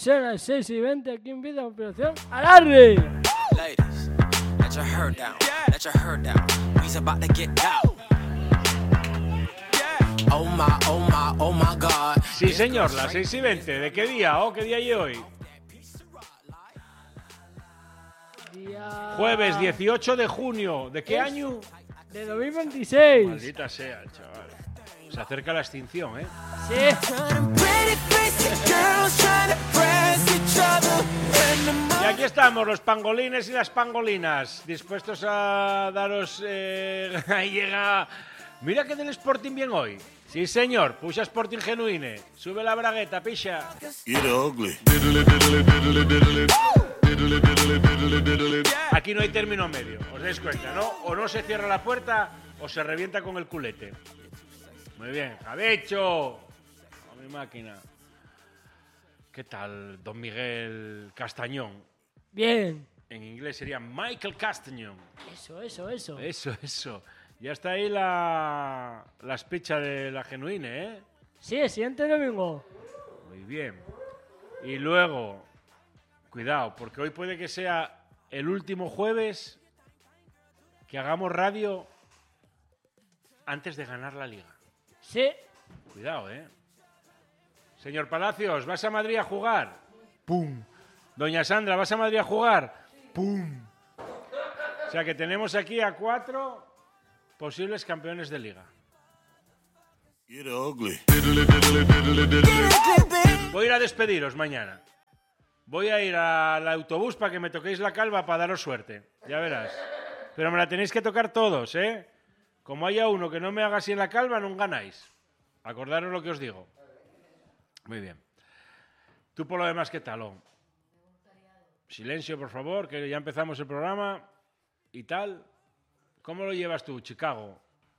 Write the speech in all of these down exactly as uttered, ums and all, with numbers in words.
Son las seis y veinte, aquí empieza la operación Alarde. Ladies, let your hair down, let your hair down. We's about to get down. Oh my, oh my, oh my God. Sí, señor, las seis y veinte. ¿De qué día? ¿O oh, qué día hay hoy? Día... Jueves dieciocho de junio. ¿De qué es año? De dos mil veintiséis. Maldita sea, chaval. Se acerca la extinción, ¿eh? Sí. Y aquí estamos, los pangolines y las pangolinas, dispuestos a daros... Eh, ahí llega... Mira que del Sporting bien hoy. Sí, señor. Puxa Sporting genuine. Sube la bragueta, picha. Aquí no hay término medio, os dais cuenta, ¿no? O no se cierra la puerta o se revienta con el culete. Muy bien. ¡Javecho! A mi máquina. ¿Qué tal, don Miguel Castañón? Bien. En inglés sería Michael Castañón. Eso, eso, eso. Eso, eso. Ya está ahí la, la specha de la genuine, ¿eh? Sí, el siguiente domingo. Muy bien. Y luego, cuidado, porque hoy puede que sea el último jueves que hagamos radio antes de ganar la liga. Sí. Cuidado, ¿eh? Señor Palacios, ¿vas a Madrid a jugar? ¡Pum! Doña Sandra, ¿vas a Madrid a jugar? ¡Pum! O sea que tenemos aquí a cuatro posibles campeones de liga. Voy a ir a despediros mañana. Voy a ir al autobús para que me toquéis la calva para daros suerte. Ya verás. Pero me la tenéis que tocar todos, ¿eh? Como haya uno que no me haga así en la calva, no ganáis. Acordaros lo que os digo. Muy bien. Tú por lo demás, ¿qué tal? Oh? Silencio, por favor, que ya empezamos el programa. ¿Y tal? ¿Cómo lo llevas tú, Chicago?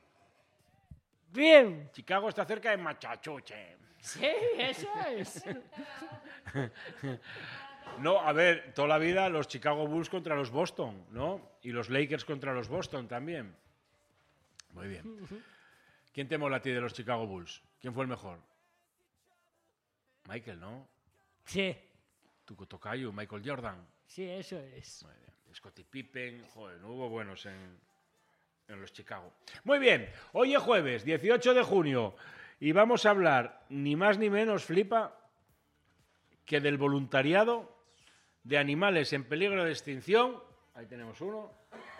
Bien. Chicago está cerca de Machachuche. Sí, eso es. No, a ver, toda la vida los Chicago Bulls contra los Boston, ¿no? Y los Lakers contra los Boston también. Muy bien. ¿Quién te mola a ti de los Chicago Bulls? ¿Quién fue el mejor? Michael, ¿no? Sí. Tu tocayo, Michael Jordan. Sí, eso es. Muy bien. Scottie Pippen, joder, no hubo buenos en, en los Chicago. Muy bien, hoy es jueves, dieciocho de junio, y vamos a hablar, ni más ni menos, flipa, que del voluntariado de animales en peligro de extinción. Ahí tenemos uno.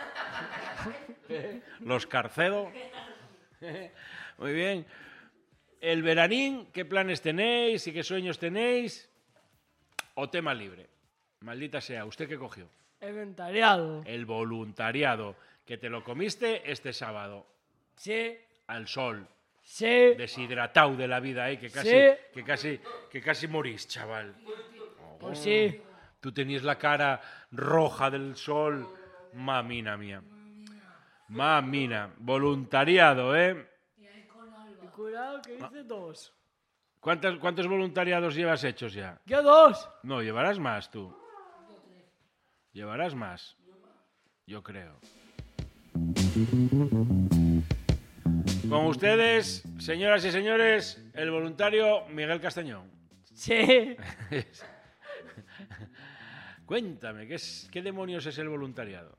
Los Carcedo. Muy bien. El veranín, ¿qué planes tenéis y qué sueños tenéis? O tema libre. Maldita sea, ¿usted qué cogió? El voluntariado. El voluntariado, que te lo comiste este sábado. Sí. Al sol. Sí. Deshidratado de la vida, ¿eh? Que casi, Sí. que casi, que casi morís, chaval. Pues sí. Tú tenías la cara roja del sol. Mamina mía. Mamina. Voluntariado, ¿eh? Y cuidado que hice dos. ¿Cuántos, ¿Cuántos voluntariados llevas hechos ya? Yo dos. No, llevarás más tú. Llevarás más. Yo creo. Con ustedes, señoras y señores, el voluntario Miguel Castañón. Sí. Cuéntame, ¿qué, es, ¿qué demonios es el voluntariado?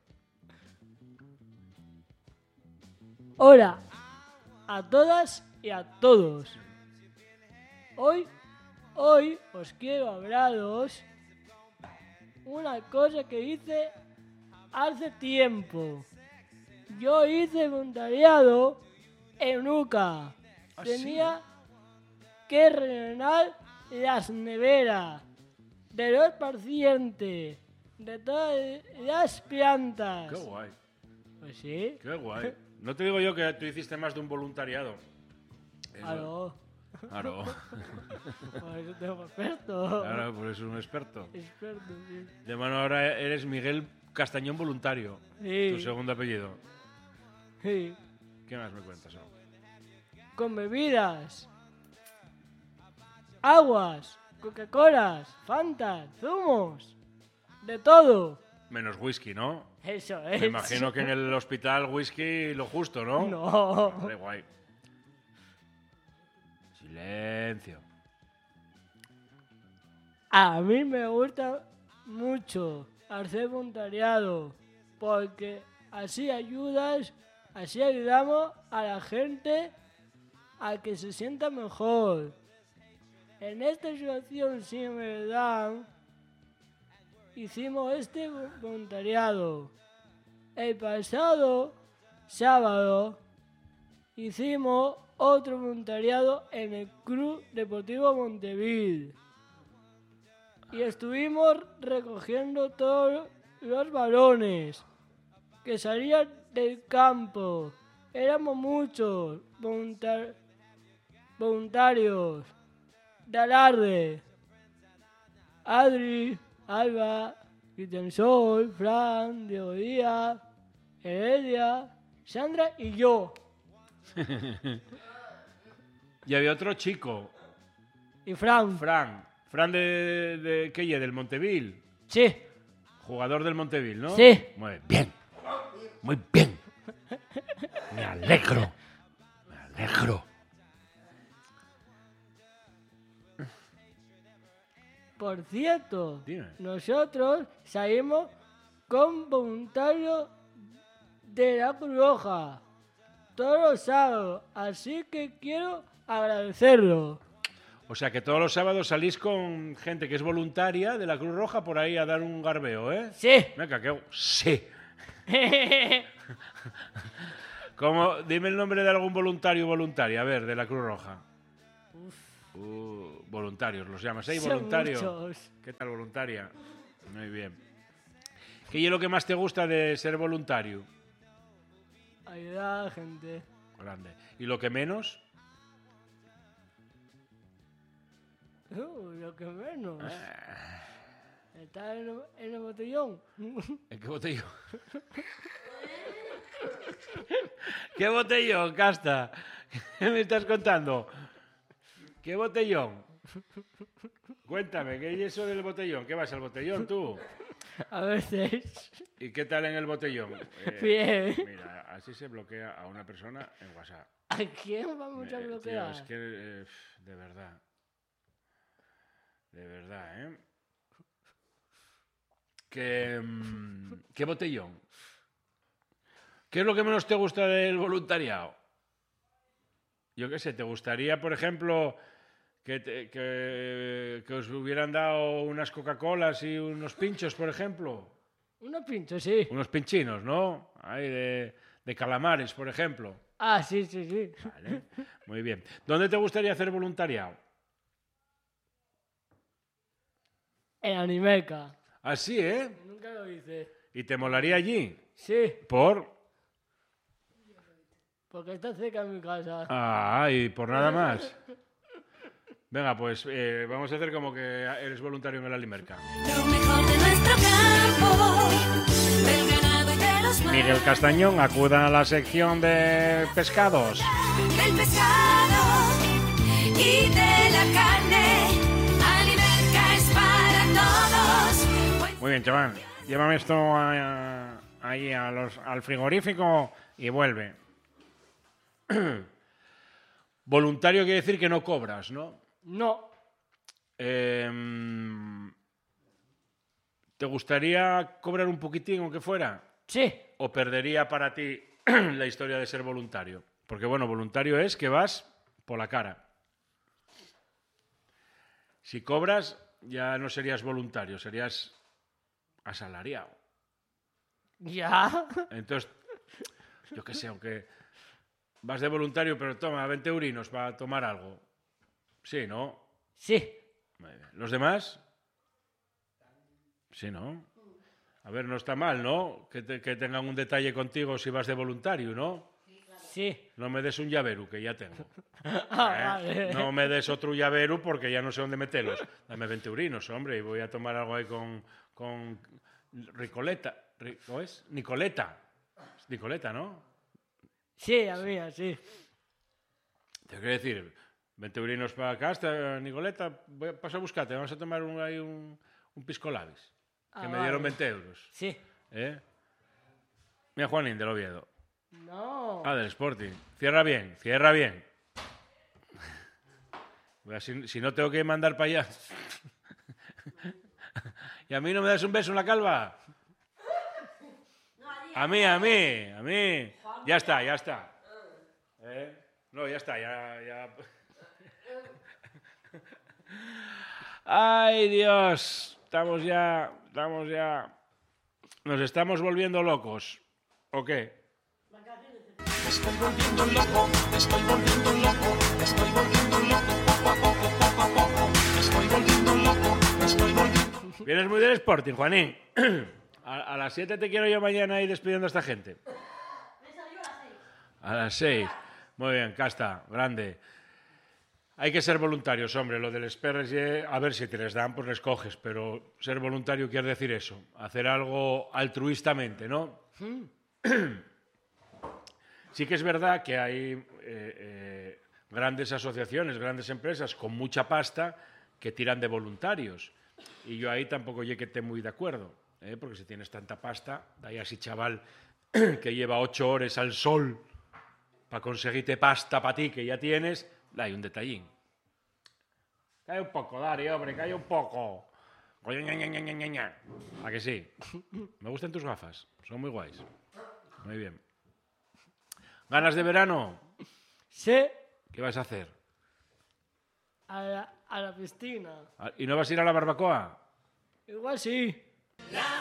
Hola a todas y a todos. Hoy, hoy os quiero hablaros una cosa que hice hace tiempo. Yo hice voluntariado en UCA. ¿Ah, Tenía que rellenar las neveras de los pacientes, de todas las plantas. Qué guay, Pues sí. qué guay. No te digo yo que tú hiciste más de un voluntariado. Claro. Claro. Por eso tengo experto. Claro, por eso es un experto. Experto, sí. De mano ahora eres Miguel Castañón Voluntario. Sí. Tu segundo apellido. Sí. ¿Qué más me cuentas? Con bebidas, aguas, Coca-Colas, Fantas, zumos, de todo. Menos whisky, ¿no? Eso es. Me imagino que en el hospital whisky lo justo, ¿no? No. Qué guay. Silencio. A mí me gusta mucho hacer voluntariado porque así ayudas, así ayudamos a la gente a que se sienta mejor. En esta situación, si en verdad, hicimos este voluntariado. El pasado sábado hicimos otro voluntariado en el Club Deportivo Montevil. Y estuvimos recogiendo todos los balones que salían del campo. Éramos muchos voluntar- voluntarios de alarde. Adri, Alba, Cristian Sol, Fran, Diego Díaz, Heredia, Sandra y yo. Y había otro chico, Y Fran. Fran. Fran de, de ¿qué? Del Montevil. Sí. Jugador del Montevil, ¿no? Sí. Muy bien. Muy bien. Me alegro. Me alegro. Por cierto, Dime. nosotros salimos con voluntarios de la Cruz Roja todos los sábados, así que quiero agradecerlo. O sea que todos los sábados salís con gente que es voluntaria de la Cruz Roja por ahí a dar un garbeo, ¿eh? Sí. Venga, que... Sí. ¿Cómo? Dime el nombre de algún voluntario o voluntaria, a ver, de la Cruz Roja. Uh, voluntarios, los llamas, ¿eh? Son Voluntario. muchos. ¿Qué tal, voluntaria? Muy bien. ¿Qué es lo que más te gusta de ser voluntario? Ayudar a la gente. Grande. ¿Y lo que menos? Uh, lo que menos. Ah. Está en el, en el botellón. ¿En qué botellón? ¿Qué botellón, Casta? ¿Qué me estás contando? ¿Qué botellón? Cuéntame, ¿qué es eso del botellón? ¿Qué vas al botellón tú? A veces. ¿Y qué tal en el botellón? Eh, Bien. Mira, así se bloquea a una persona en WhatsApp. ¿A quién vamos a Eh, tío, bloquear? es que, eh, de verdad. De verdad, ¿eh? Que, mm, ¿Qué botellón? ¿Qué es lo que menos te gusta del voluntariado? Yo qué sé, ¿te gustaría, por ejemplo, que, te- que, que os hubieran dado unas Coca-Colas y unos pinchos, por ejemplo? Unos pinchos, sí. Unos pinchinos, ¿no? Ahí de, de calamares, por ejemplo. Ah, sí, sí, sí. Vale, muy bien. ¿Dónde te gustaría hacer voluntariado? En Animeca. Así, ¿eh? Nunca lo hice. ¿Y te molaría allí? Sí, ¿Por? porque está cerca de mi casa. Ah, y por nada más. Venga, pues eh, vamos a hacer como que eres voluntario en el Alimerca. Lo mejor de nuestro campo, del ganado y de los mares, Miguel Castañón, acuda a la sección de pescados. del pescado y de la carne. Alimerca es para todos. Pues Muy bien, chaval. Llévame esto a- a- ahí a los- al frigorífico y vuelve. Voluntario quiere decir que no cobras, ¿no? No, Em, ¿Te gustaría cobrar un poquitín aunque fuera? sí, ¿O perdería para ti la historia de ser voluntario? Porque, bueno, voluntario es que vas por la cara. Si cobras, ya no serías voluntario, serías asalariado. ya. Entonces, yo qué sé, aunque vas de voluntario, pero toma veinte eurinos para tomar algo. Sí, ¿no? Sí, Muy bien. ¿Los demás? Sí, ¿no? A ver, no está mal, ¿no? Que, te- que tengan un detalle contigo si vas de voluntario, ¿no? sí. No me des un llavero, que ya tengo. Ah, ¿Eh? vale. No me des otro llavero porque ya no sé dónde meterlos. Dame veinte eurinos, hombre, y voy a tomar algo ahí con, con Ricoleta. Ri- ¿Cómo es? Nicoleta. Es Nicoleta, ¿no? Sí, a mí, sí. Te quiero decir, veinte eurinos para acá, hasta Nicoleta, voy a, paso a buscarte, vamos a tomar un, ahí un, un pisco labis, que Ah, me dieron vale. veinte euros. Sí. ¿Eh? Mira, Juanín, del Oviedo. No. Ah, del Sporting. Cierra bien, cierra bien. Voy a- Si, si no tengo que mandar para allá. ¿Y a mí no me das un beso en la calva? A mí, a mí, a mí. Ya está, ya está. ¿Eh? No, ya está, ya... ya... Ay, Dios. Estamos ya... Estamos ya... Nos estamos volviendo locos. ¿O qué? Estoy volviendo loco, estoy volviendo loco, estoy volviendo loco, poco a poco, poco a poco. Estoy volviendo loco, estoy volviendo... Vienes muy del Sporting, Juanín. A, a las siete te quiero yo mañana ir despidiendo a esta gente. A las seis. Muy bien, casta, grande. Hay que ser voluntarios, hombre. Lo del Esperres, a ver si te les dan, pues les coges. Pero ser voluntario quiere decir eso. Hacer algo altruistamente, ¿no? Sí que es verdad que hay eh, eh, grandes asociaciones, grandes empresas con mucha pasta que tiran de voluntarios. Y yo ahí tampoco llegué que esté muy de acuerdo. ¿eh? Porque si tienes tanta pasta, da ahí así chaval que lleva ocho horas al sol para conseguirte pasta para ti que ya tienes, da ahí un detallín. Cae un poco, Dari, hombre, cae un poco. ¿A que sí? Me gustan tus gafas, son muy guays. Muy bien. ¿Ganas de verano? Sí, ¿Qué vas a hacer? a la, a la piscina. ¿Y no vas a ir a la barbacoa? Igual sí.